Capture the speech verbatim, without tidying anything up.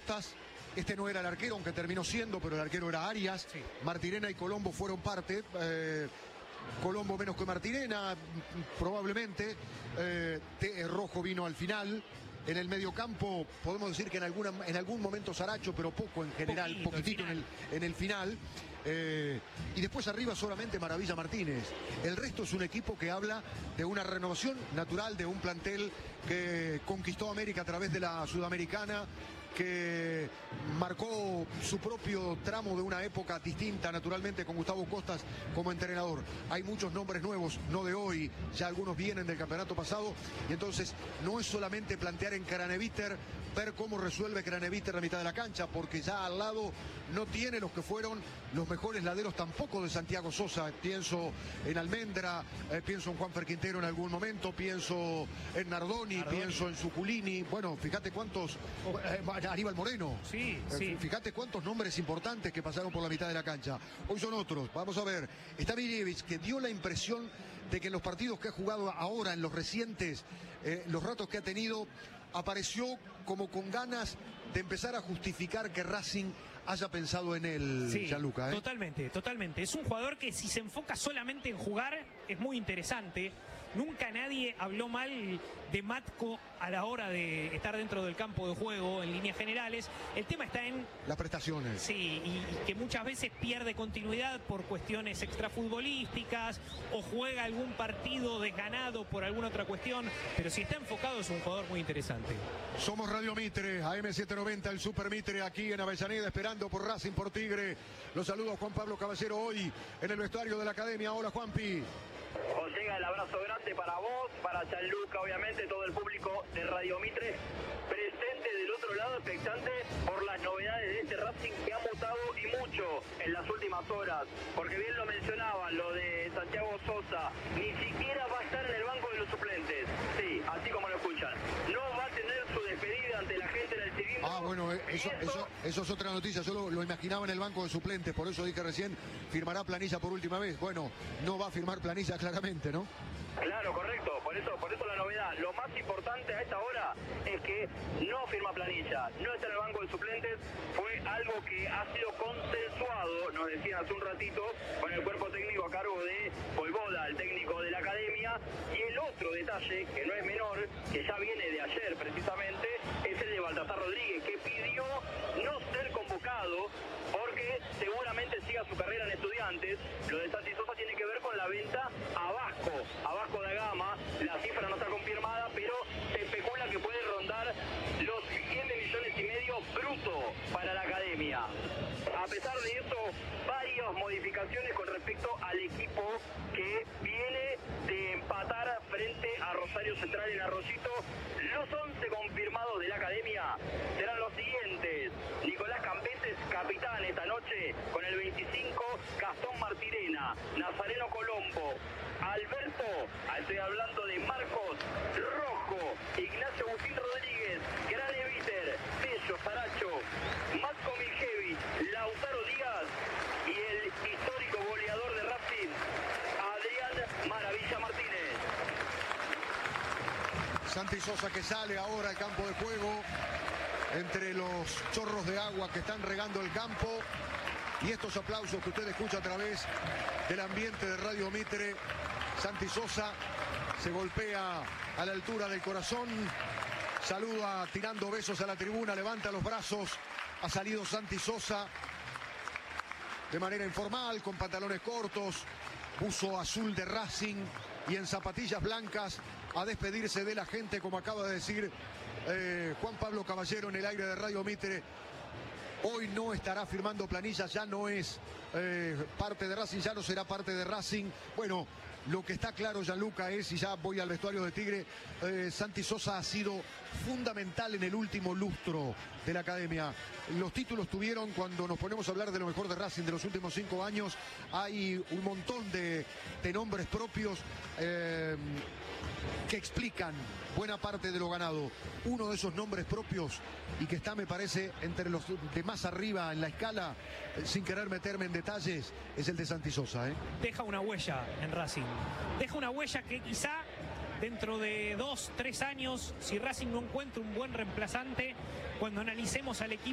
Costas. Este no era el arquero, aunque terminó siendo, pero el arquero era Arias. Sí. Martirena y Colombo fueron parte. Eh, Colombo menos que Martirena, probablemente. Eh, Rojo vino al final. En el mediocampo podemos decir que en, alguna, en algún momento Saracho, pero poco en general, Poquito, poquitito en el, en el final. Eh, y después arriba solamente Maravilla Martínez. El resto es un equipo que habla de una renovación natural de un plantel que conquistó América a través de la Sudamericana, que marcó su propio tramo de una época distinta, naturalmente, con Gustavo Costas como entrenador. Hay muchos nombres nuevos, no de hoy, ya algunos vienen del campeonato pasado, y entonces no es solamente plantear en Craneviter, ver cómo resuelve Craneviter la mitad de la cancha, porque ya al lado no tiene los que fueron los mejores laderos tampoco de Santiago Sosa. Pienso en Almendra, eh, pienso en Juanfer Quintero en algún momento, pienso en Nardoni, Nardoni. pienso en Suculini. Bueno, fíjate cuántos... Eh, Aníbal Moreno. Sí, sí. Fíjate cuántos nombres importantes que pasaron por la mitad de la cancha. Hoy son otros. Vamos a ver. Está Miljevic, que dio la impresión de que en los partidos que ha jugado ahora, en los recientes, eh, los ratos que ha tenido, apareció como con ganas de empezar a justificar que Racing haya pensado en él, sí, Gianluca, ¿eh? Totalmente, totalmente. Es un jugador que si se enfoca solamente en jugar es muy interesante. Nunca nadie habló mal de Matko a la hora de estar dentro del campo de juego en líneas generales. El tema está en... las prestaciones. Sí, y, y que muchas veces pierde continuidad por cuestiones extrafutbolísticas o juega algún partido desganado por alguna otra cuestión. Pero si está enfocado es un jugador muy interesante. Somos Radio Mitre, A M setecientos noventa, el Super Mitre, aquí en Avellaneda, esperando por Racing, por Tigre. Los saludo a Juan Pablo Caballero hoy en el vestuario de la Academia. Hola, Juanpi. Os llega el abrazo grande para vos, para Gianluca, obviamente, todo el público de Radio Mitre, presente del otro lado, expectante por las novedades de este Racing que ha mutado y mucho en las últimas horas, porque bien lo mencionaban, lo de Santiago Sosa, ni siquiera va a estar en el banco de los suplentes, sí, así como lo escuchan, no va a tener su despedida ante la gente en el cilindro. Ah, bueno, eso, eso, eso es otra noticia, yo lo, lo imaginaba en el banco de suplentes, por eso dije recién, firmará planilla por última vez. Bueno, no va a firmar planilla claramente, ¿no? Claro, correcto, por eso, por eso la novedad. Lo más importante a esta hora es que no firma planilla, no está en el banco de suplentes, fue algo que ha sido consensuado, nos decían hace un ratito, con el cuerpo técnico a cargo de Voivoda, el técnico de la Academia. Y el otro detalle, que no es menor, que ya viene de ayer precisamente, es el de Baltasar Rodríguez, que pidió no ser convocado porque seguramente siga su carrera en Estudiantes. Lo de Santi Sosa tiene que ver con la venta a Vasco, a Vasco da Gama. La cifra no está confirmada, pero se especula que puede rondar los siete millones y medio bruto para la Academia. A pesar de eso, varias modificaciones con respecto al equipo que viene de empatar frente a Rosario Central en Arroyito. Los once confirmados de la Academia serán los siguientes: Nicolás Cambeses, capitán esta noche con el veinticinco, Gastón Martirena, Nazareno Colombo, Alberto, estoy hablando de Marcos Rojo, Ignacio Agustín Rodríguez, Craneviter, Tello Saracho, Matko Miljevic, Lautaro Díaz y el histórico goleador de Racing, Adrián Maravilla Martínez. Santi Sosa, que sale ahora al campo de juego entre los chorros de agua que están regando el campo y estos aplausos que usted escucha a través del ambiente de Radio Mitre. Santi Sosa se golpea a la altura del corazón, saluda tirando besos a la tribuna, levanta los brazos. Ha salido Santi Sosa de manera informal, con pantalones cortos, buzo azul de Racing y en zapatillas blancas, a despedirse de la gente, como acaba de decir eh, Juan Pablo Caballero en el aire de Radio Mitre. Hoy no estará firmando planilla, ya no es eh, parte de Racing, ya no será parte de Racing. Bueno, lo que está claro, Gianluca, es, y ya voy al vestuario de Tigre, eh, Santi Sosa ha sido fundamental en el último lustro de la Academia. Los títulos tuvieron, cuando nos ponemos a hablar de lo mejor de Racing de los últimos cinco años, hay un montón de, de nombres propios eh, que explican buena parte de lo ganado. Uno de esos nombres propios, y que está, me parece, entre los de más arriba en la escala, eh, sin querer meterme en detalles, es el de Santi Sosa, ¿eh? Deja una huella en Racing. Deja una huella que quizá dentro de dos, tres años, si Racing no encuentra un buen reemplazante, cuando analicemos al equipo